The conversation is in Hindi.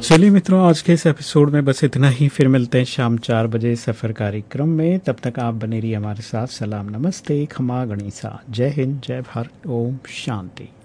चलिए मित्रों, आज के इस एपिसोड में बस इतना ही। फिर मिलते हैं शाम 4 बजे सफ़र कार्यक्रम में। तब तक आप बने रहिए हमारे साथ। सलाम, नमस्ते, खमा गणिसा, जय हिंद, जय भारत, ओम शांति।